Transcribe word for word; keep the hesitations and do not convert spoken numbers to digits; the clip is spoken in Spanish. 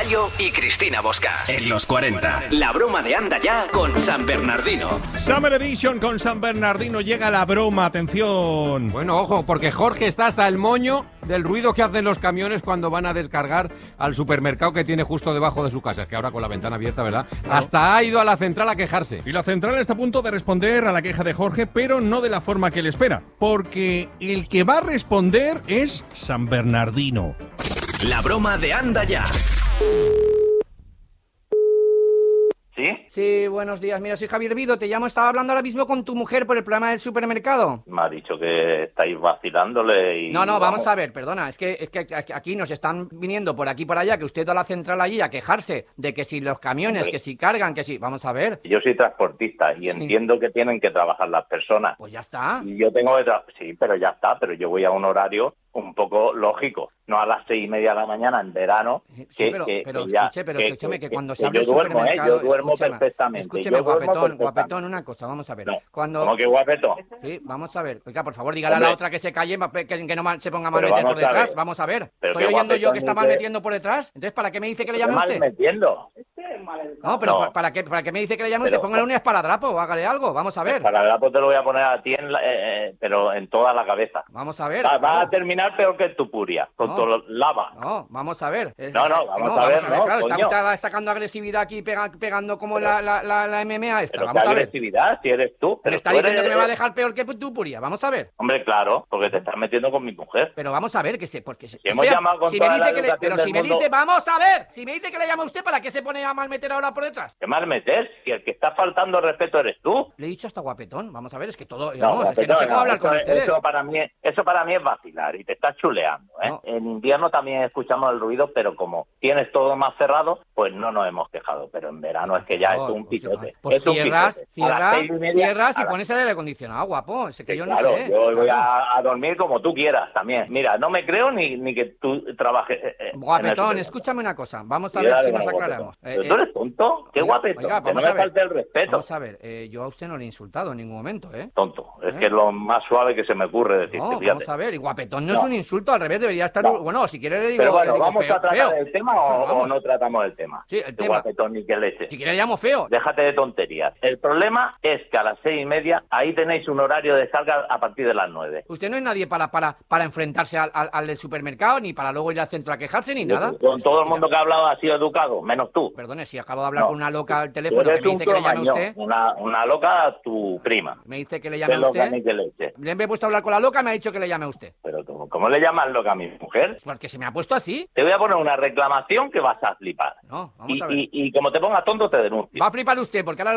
Gallo y Cristina Bosca. En los cuarenta. La broma de Anda Ya con San Bernardino. Summer Edition con San Bernardino. Llega la broma, atención. Bueno, ojo, porque Jorge está hasta el moño del ruido que hacen los camiones cuando van a descargar al supermercado que tiene justo debajo de su casa. Es que ahora con la ventana abierta, ¿verdad? Claro. Hasta ha ido a la central a quejarse. Y la central está a punto de responder a la queja de Jorge, pero no de la forma que le espera. Porque el que va a responder es San Bernardino. La broma de Anda Ya. ¿Sí? Sí, buenos días. Mira, soy Javier Vido. Te llamo, estaba hablando ahora mismo con tu mujer por el problema del supermercado. Me ha dicho que estáis vacilándole y... No, no, vamos a ver, perdona. Es que, es que aquí nos están viniendo por aquí y por allá, que usted va a la central allí a quejarse de que si los camiones, Hombre. que si cargan, que si... Vamos a ver. Yo soy transportista y Sí. entiendo que tienen que trabajar las personas. Pues ya está. Y yo tengo que... tra- Sí, pero ya está, pero yo voy a un horario un poco lógico, no a las seis y media de la mañana en verano. Sí, que, pero, que, pero que ya, escuche, pero que- escúcheme que, que- cuando que se abre yo el duermo, ¿eh? supermercado... Yo duermo escúcheme, perfectamente. Escúcheme, yo duermo guapetón, perfectamente. guapetón, una cosa, vamos a ver. No, Cuando... ¿Cómo que guapetón? Sí, vamos a ver. Oiga, por favor, dígale a Hombre. la otra que se calle, que, que no mal- se ponga mal Pero meter por vamos a detrás. ver. Vamos a ver. Pero Estoy qué oyendo yo guapetón que está ni mal qué- metiendo por detrás. Entonces, ¿para qué me dice que le ¿Qué llame a mal usted? metiendo? No, pero No. ¿para, para qué, ¿para qué me dice que le llame a usted? Pero- Póngale un esparadrapo o hágale algo. Vamos a ver. Para el pues te lo voy a poner a ti, en la- eh, eh, pero en toda la cabeza. Vamos a ver. Va, va claro. a terminar peor que tu puria, con No. tu lava. No, vamos a ver. Es- No, no, es- vamos a ver, no, claro, está coño. usted sacando agresividad aquí, pega- pegando como Pero- la, la, la, la M M A esta. Pero Vamos qué a ver. agresividad, si eres tú. Me Pero está tú eres- diciendo que me va a dejar peor que tu puria. Vamos a ver. Hombre, claro, porque te estás metiendo con mi mujer. Pero vamos a ver que se... Porque se- Si hemos estoy a- llamado con si toda me la dice que le- educación Pero del si me mundo- dice... Vamos a ver. Si me dice que le llama a usted, ¿para qué se pone a malmeter ahora por detrás? ¿Qué mal meter? Si el que está faltando al respeto eres tú. Le he dicho hasta guapetón. Vamos a ver, es que todo... No, Vamos, es que no pero sé cómo no, hablar eso, con es- ustedes. eso para mí, es- eso para mí es vacilar y te estás chuleando, ¿eh? No. En invierno también escuchamos el ruido, pero como tienes todo más cerrado, pues no nos hemos quejado. Pero en verano es que ya Oh, es un pues, pisote. Pues es un cierras, pisote. A las cierras, seis y media, cierras y a las- pones el aire acondicionado, guapo. Es que Sí, yo no claro, sé. yo voy claro. a, a dormir como tú quieras también. Mira, no me creo ni, ni que tú trabajes. eh, eh, en el Guapetón, supermercado. escúchame una cosa. Vamos a Sí, ver dale, si nos bueno, aclaramos. guapetón. Eh, ¿Pero eh, tú eres tonto? ¿Qué oiga, guapeto? oiga, que vamos no a me ver. falte el respeto. Vamos a ver, eh, yo a usted no le he insultado en ningún momento, ¿eh? Tonto. Es ¿Eh? que es lo más suave que se me ocurre decirte, No, fíjate. vamos a ver, y guapetón no, No. es un insulto, al revés, debería estar... No. Bueno, si quiere le digo... Pero le bueno, digo ¿vamos feo, a tratar feo. el tema o, Bueno, vamos. o no tratamos el tema? Sí, el Qué tema. guapetón ni qué leche. Si quiere le llamo feo. Déjate de tonterías. El problema es que a las seis y media ahí tenéis un horario de descarga a partir de las nueve. Usted no es nadie para, para, para enfrentarse al, al, al del supermercado, ni para luego ir al centro a quejarse, ni nada. Con todo el mundo que ha hablado ha sido educdo, menos tú. Perdone, si acabo de hablar No. con una loca al Tú teléfono que eres me un dice que le llame a cromañón, usted... una, una loca tu prima. Me dice que le Qué llame a loca usted... ni qué leche. Le he puesto a hablar con la loca, me ha dicho que le llame a usted. Pero tú, ¿cómo le llamas loca a mi mujer? Porque se me ha puesto así. Te voy a poner una reclamación que vas a flipar. No, vamos Y, a ver. y, y como te pongas tonto te denuncio. Va a flipar usted, porque ahora